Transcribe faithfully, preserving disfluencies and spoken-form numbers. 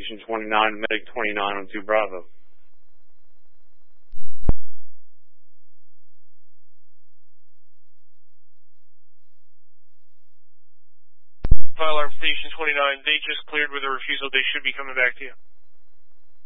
Station twenty-nine, Medic twenty-nine on two Bravo. Fire alarm Station twenty-nine, they just cleared with a refusal. They should be coming back to you.